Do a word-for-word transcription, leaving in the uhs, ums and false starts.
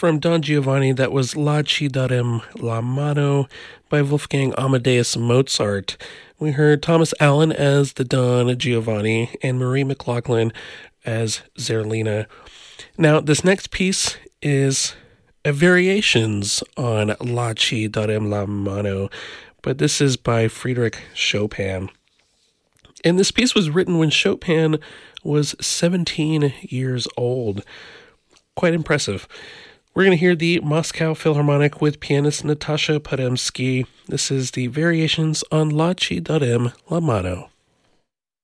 From Don Giovanni, that was La Ci darem la mano by Wolfgang Amadeus Mozart. We heard Thomas Allen as the Don Giovanni and Marie McLaughlin as Zerlina. Now, this next piece is a variations on La Ci darem la mano, but this is by Frederick Chopin. And this piece was written when Chopin was seventeen years old. Quite impressive. We're going to hear the Moscow Philharmonic with pianist Natasha Podemsky. This is the variations on La Ci darem la mano.